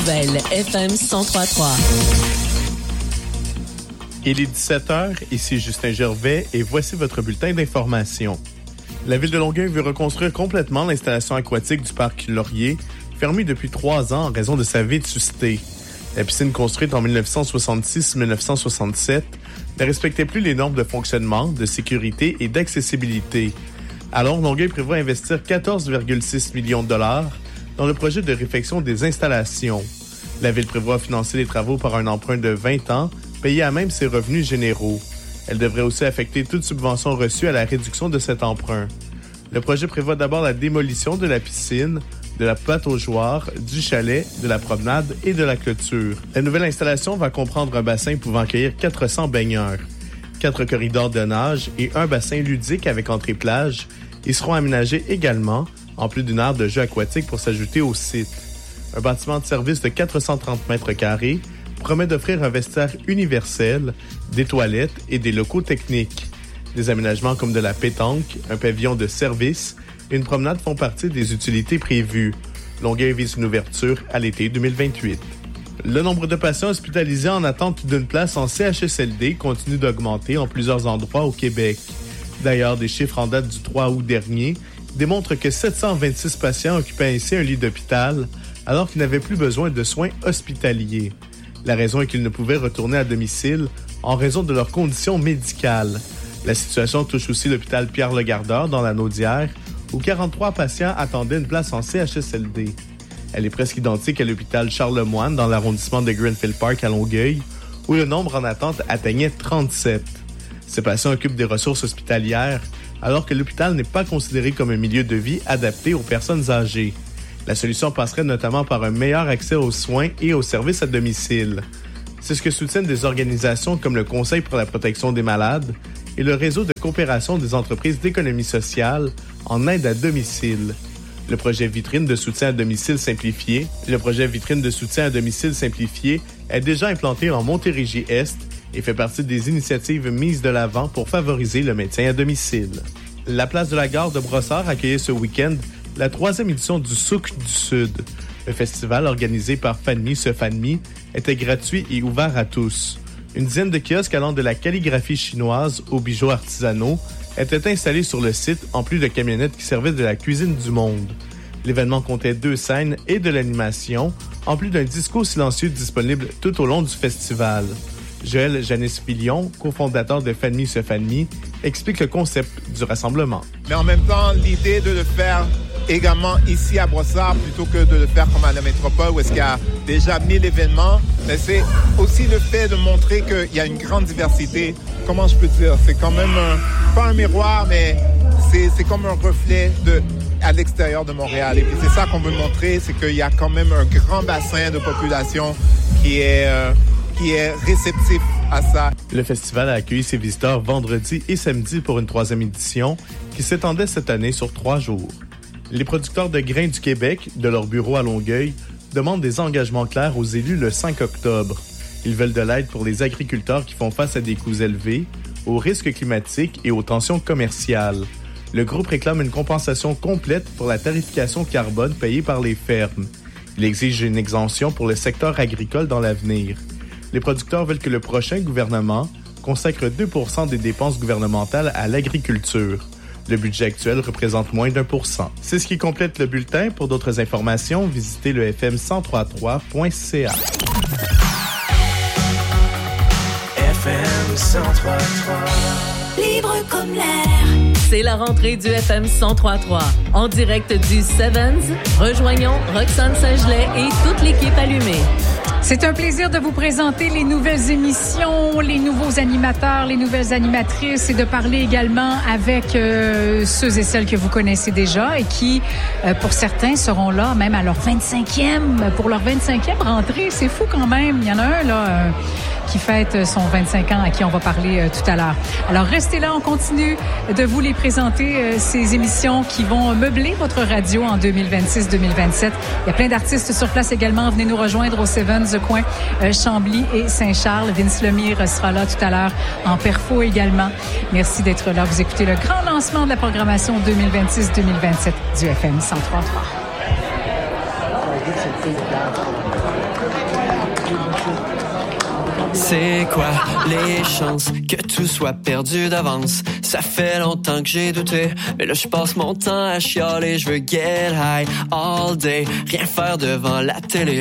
nouvelles, FM 103.3. Il est 17h, ici Justin Gervais et voici votre bulletin d'information. La Ville de Longueuil veut reconstruire complètement l'installation aquatique du parc Laurier, fermée depuis 3 ans en raison de sa vétusté. La piscine construite en 1966-1967 ne respectait plus les normes de fonctionnement, de sécurité et d'accessibilité. Alors, Longueuil prévoit investir 14,6 millions de dollars dans le projet de réfection des installations. La Ville prévoit financer les travaux par un emprunt de 20 ans, payé à même ses revenus généraux. Elle devrait aussi affecter toute subvention reçue à la réduction de cet emprunt. Le projet prévoit d'abord la démolition de la piscine, de la pataugeoire, du chalet, de la promenade et de la clôture. La nouvelle installation va comprendre un bassin pouvant accueillir 400 baigneurs, 4 corridors de nage et un bassin ludique avec entrée-plage. Ils seront aménagés également, en plus d'une aire de jeux aquatiques pour s'ajouter au site. Un bâtiment de service de 430 mètres carrés promet d'offrir un vestiaire universel, des toilettes et des locaux techniques. Des aménagements comme de la pétanque, un pavillon de service et une promenade font partie des utilités prévues. Longueuil vise une ouverture à l'été 2028. Le nombre de patients hospitalisés en attente d'une place en CHSLD continue d'augmenter en plusieurs endroits au Québec. D'ailleurs, des chiffres en date du 3 août dernier démontrent que 726 patients occupaient ainsi un lit d'hôpital alors qu'ils n'avaient plus besoin de soins hospitaliers. La raison est qu'ils ne pouvaient retourner à domicile en raison de leurs conditions médicales. La situation touche aussi l'hôpital Pierre-Legardeur dans la Naudière, où 43 patients attendaient une place en CHSLD. Elle est presque identique à l'hôpital Charlemagne dans l'arrondissement de Greenfield Park à Longueuil, où le nombre en attente atteignait 37. Ces patients occupent des ressources hospitalières, alors que l'hôpital n'est pas considéré comme un milieu de vie adapté aux personnes âgées. La solution passerait notamment par un meilleur accès aux soins et aux services à domicile. C'est ce que soutiennent des organisations comme le Conseil pour la protection des malades et le réseau de coopération des entreprises d'économie sociale en aide à domicile. Le projet Vitrine de soutien à domicile simplifié est déjà implanté en Montérégie-Est et fait partie des initiatives mises de l'avant pour favoriser le maintien à domicile. La place de la gare de Brossard accueillait ce week-end la 3e édition du Souk du Sud. Le festival organisé par Fanmi se Fanmi était gratuit et ouvert à tous. Une dizaine de kiosques allant de la calligraphie chinoise aux bijoux artisanaux étaient installés sur le site en plus de camionnettes qui servaient de la cuisine du monde. L'événement comptait 2 scènes et de l'animation, en plus d'un disco silencieux disponible tout au long du festival. Joël Janis-Filion, cofondateur de Fanmi se Fanmi, explique le concept du rassemblement. Mais en même temps, l'idée de le faire également ici à Brossard plutôt que de le faire comme à la métropole où est-ce qu'il y a déjà 1000 événements, mais c'est aussi le fait de montrer qu'il y a une grande diversité. Comment je peux dire? C'est quand même pas un miroir, mais c'est comme un reflet à l'extérieur de Montréal. Et puis c'est ça qu'on veut montrer, c'est qu'il y a quand même un grand bassin de population qui est réceptif à ça. Le festival a accueilli ses visiteurs vendredi et samedi pour une 3e édition qui s'étendait cette année sur 3 jours. Les producteurs de grains du Québec, de leur bureau à Longueuil, demandent des engagements clairs aux élus le 5 octobre. Ils veulent de l'aide pour les agriculteurs qui font face à des coûts élevés, aux risques climatiques et aux tensions commerciales. Le groupe réclame une compensation complète pour la tarification carbone payée par les fermes. Il exige une exemption pour le secteur agricole dans l'avenir. Les producteurs veulent que le prochain gouvernement consacre 2% des dépenses gouvernementales à l'agriculture. Le budget actuel représente moins d'1%. C'est ce qui complète le bulletin. Pour d'autres informations, visitez le fm1033.ca. FM 1033. Libre comme l'air. C'est la rentrée du FM 103.3. En direct du Sevens, rejoignons Roxane Saint-Gelais et toute l'équipe allumée. C'est un plaisir de vous présenter les nouvelles émissions, les nouveaux animateurs, les nouvelles animatrices et de parler également avec ceux et celles que vous connaissez déjà et qui, pour certains, seront là même à leur 25e, pour leur 25e rentrée. C'est fou quand même. Il y en a un, là, qui fête son 25 ans à qui on va parler tout à l'heure. Alors, restez là, on continue de vous les présenter, ces émissions qui vont meubler votre radio en 2026-2027. Il y a plein d'artistes sur place également. Venez nous rejoindre au Sevens, coin Chambly et Saint-Charles. Vince Lemire sera là tout à l'heure en perfo également. Merci d'être là. Vous écoutez le grand lancement de la programmation 2026-2027 du FM 103.3. C'est quoi les chances que tout soit perdu d'avance? Ça fait longtemps que j'ai douté, mais là je passe mon temps à chialer. Je veux get high all day, rien faire devant la télé.